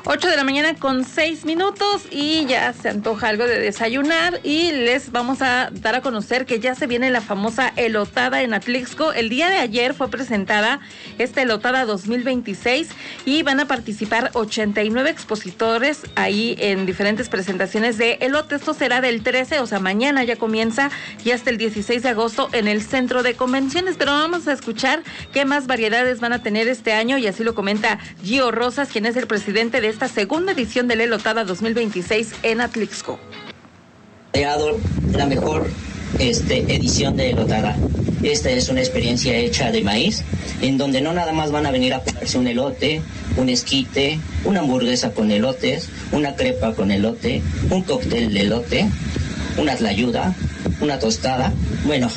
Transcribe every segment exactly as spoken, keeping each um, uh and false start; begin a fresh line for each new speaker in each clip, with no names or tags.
ocho de la mañana con seis minutos y ya se antoja algo de desayunar y les vamos a dar a conocer que ya se viene la famosa elotada en Atlixco. El día de ayer fue presentada esta elotada dos mil veintiséis y van a participar ochenta y nueve expositores ahí en diferentes presentaciones de elote. Esto será del trece, o sea, mañana ya comienza y hasta el dieciséis de agosto en el Centro de Convenciones. Pero vamos a escuchar qué más variedades van a tener este año y así lo comenta Gio Rosas, quien es el presidente de esta segunda edición de la elotada dos mil veintiséis en Atlixco.
Creado la mejor este, edición de elotada. Esta es una experiencia hecha de maíz, en donde no nada más van a venir a comerse un elote, un esquite, una hamburguesa con elotes, una crepa con elote, un cóctel de elote, una tlayuda, una tostada. Bueno,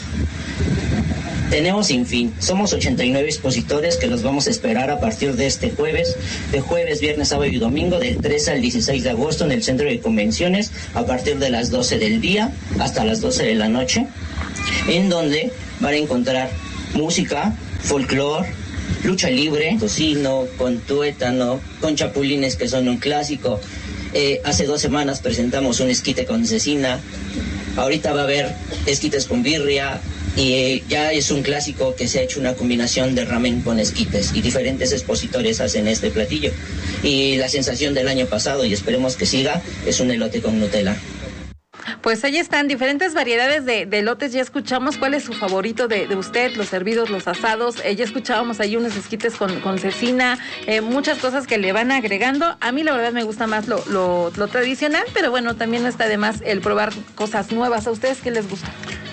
tenemos sin fin. Somos ochenta y nueve expositores que los vamos a esperar a partir de este jueves, de jueves, viernes, sábado y domingo, del trece al dieciséis de agosto en el Centro de Convenciones, a partir de las doce del día hasta las doce de la noche, en donde van a encontrar música, folclore, lucha libre, tocino, con tuétano, con chapulines, que son un clásico. Eh, hace dos semanas presentamos un esquite con cecina. Ahorita va a haber esquites con birria. Y eh, ya es un clásico que se ha hecho una combinación de ramen con esquites y diferentes expositores hacen este platillo. Y la sensación del año pasado, y esperemos que siga, es un elote con Nutella.
Pues ahí están diferentes variedades de, de elotes. Ya escuchamos cuál es su favorito de, de usted, los hervidos, los asados. Eh, ya escuchábamos ahí unos esquites con, con cecina, eh, muchas cosas que le van agregando. A mí la verdad me gusta más lo, lo, lo tradicional, pero bueno, también no está de más el probar cosas nuevas. ¿A ustedes qué les gusta?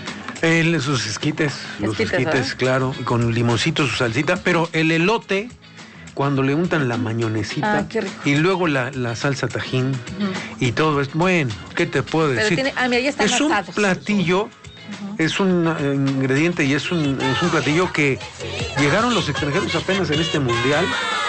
El, sus esquites, los
esquites,
esquites, claro, y con limoncito, su salsita, pero el elote, cuando le untan la mayonesita,
ah, qué rico.
Y luego la, la salsa tajín, uh-huh. Y todo es, bueno, ¿qué te puedo decir?
Pero tiene, ah, mira, ya están
es
asados.
Un platillo, uh-huh. Es un uh, ingrediente y es un, es un platillo que llegaron los extranjeros apenas en este mundial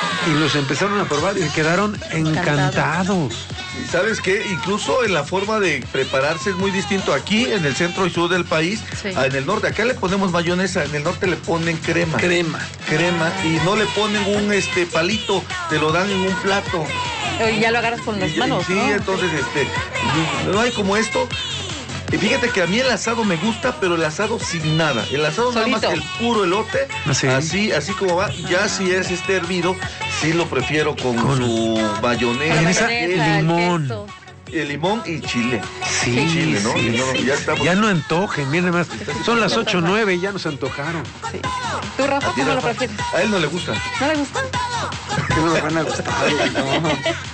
y los empezaron a probar y se quedaron encantados. encantados.
¿Sabes qué? Incluso en la forma de prepararse es muy distinto. Aquí, en el centro y sur del país, sí. En el norte, acá le ponemos mayonesa, en el norte le ponen crema.
Crema.
Crema, ah. Y no le ponen un este palito, te lo dan en un plato.
Y ya lo agarras con las
y,
manos,
Sí,
¿no?
entonces, este, no hay como esto. Y fíjate que a mí el asado me gusta, pero el asado sin nada. El asado Solito. Nada más el puro elote, ¿sí? así así como va. Ya ah. si es este hervido, sí lo prefiero con, con su mayonesa,
el
limón.
El, el limón y chile.
Sí,
chile, ¿no?
Sí,
y no,
sí.
Ya, estamos...
ya no antojen, miren más. Son las ocho nueve y ya nos antojaron.
Sí. ¿Tú, Rafa, cómo lo prefieres?
A él no le gusta.
¿No le gusta?
¿Por qué no me van a gustar? No.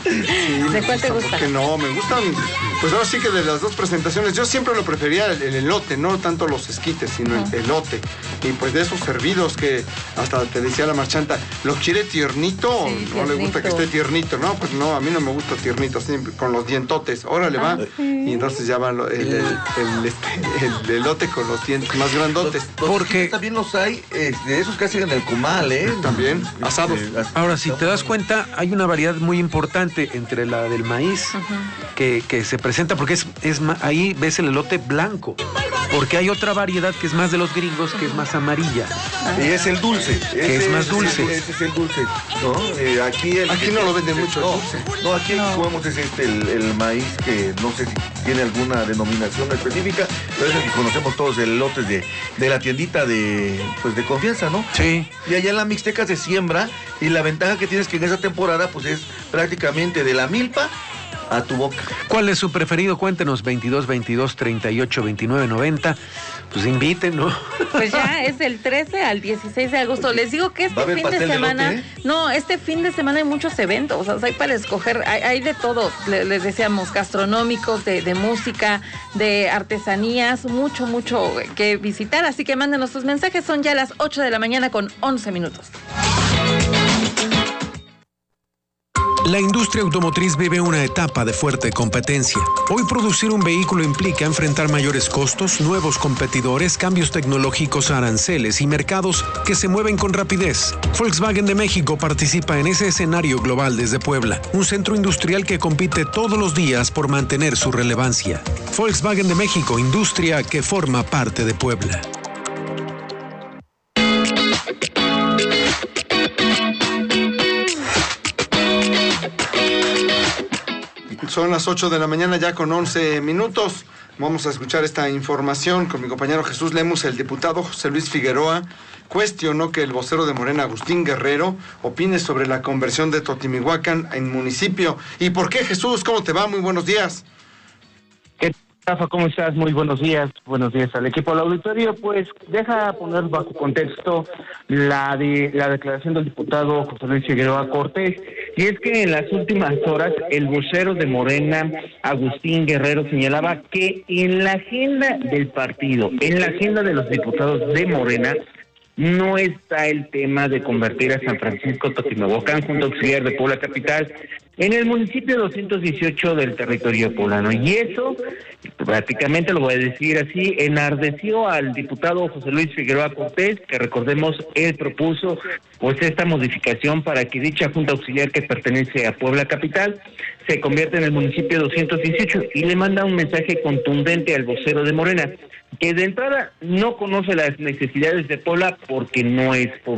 Sí,
¿De cuál te gusta?
Porque no, me gustan, pues ahora sí que de las dos presentaciones, yo siempre lo prefería el, el elote, no tanto los esquites, sino uh-huh. el elote. Y pues de esos hervidos que hasta te decía la marchanta, ¿lo quiere tiernito? Sí, no tiernito. Le gusta que esté tiernito, no, pues no, a mí no me gusta tiernito, siempre con los dientotes, órale va. Ah, sí. Y entonces ya va el, el, el, el, el, el elote con los dientes más grandotes.
Los, los Porque también los hay, eh, de esos casi en el comal, ¿eh?
También, asados.
Eh, Ahora, si te das cuenta, hay una variedad muy importante entre la del maíz, uh-huh. que, que se presenta, porque es, es ahí ves el elote blanco, porque hay otra variedad que es más de los gringos, que es más amarilla.
Y es el dulce.
Que
ese,
es más dulce.
Ese, ese es el dulce, ¿no? Eh, aquí el,
aquí no lo venden mucho
no,
el dulce.
No, aquí no. Comemos es este, el, el maíz, que no sé si tiene alguna denominación específica, pero es el que conocemos todos, el elote de, de la tiendita de, pues de confianza, ¿no?
Sí.
Y allá en la Mixteca se siembra, y la ventaja que tienes que en esa temporada, pues es prácticamente de la milpa a tu boca.
¿Cuál es su preferido? Cuéntenos, veintidós, veintidós, treinta y ocho, veintinueve, noventa. Pues inviten, ¿no?
Pues ya es del trece al dieciséis de agosto. Les digo que este fin de semana, de elote, ¿eh? No, este fin de semana hay muchos eventos, o sea, hay para escoger, hay, hay de todo, les decíamos, gastronómicos, de, de música, de artesanías, mucho, mucho que visitar, así que mándenos sus mensajes, son ya las ocho de la mañana con once minutos.
La industria automotriz vive una etapa de fuerte competencia. Hoy producir un vehículo implica enfrentar mayores costos, nuevos competidores, cambios tecnológicos, aranceles y mercados que se mueven con rapidez. Volkswagen de México participa en ese escenario global desde Puebla, un centro industrial que compite todos los días por mantener su relevancia. Volkswagen de México, industria que forma parte de Puebla.
Son las ocho de la mañana ya con once minutos. Vamos a escuchar esta información con mi compañero Jesús Lemus. El diputado José Luis Figueroa cuestionó que el vocero de Morena, Agustín Guerrero, opine sobre la conversión de Totimihuacán en municipio. ¿Y por qué, Jesús? ¿Cómo te va? Muy buenos días.
¿Qué tal, Rafa? ¿Cómo estás? Muy buenos días. Buenos días al equipo del auditorio. Pues deja poner bajo contexto la de la declaración del diputado José Luis Figueroa Cortés. Y es que en las últimas horas el vocero de Morena, Agustín Guerrero, señalaba que en la agenda del partido, en la agenda de los diputados de Morena, no está el tema de convertir a San Francisco Totimihuacán, Junta Auxiliar de Puebla Capital, en el municipio doscientos dieciocho del territorio poblano. Y eso, prácticamente lo voy a decir así, enardeció al diputado José Luis Figueroa Cortés, que recordemos, él propuso pues esta modificación para que dicha Junta Auxiliar que pertenece a Puebla Capital se convierta en el municipio doscientos dieciocho, y le manda un mensaje contundente al vocero de Morena, que de entrada no conoce las necesidades de Puebla porque no es poblano.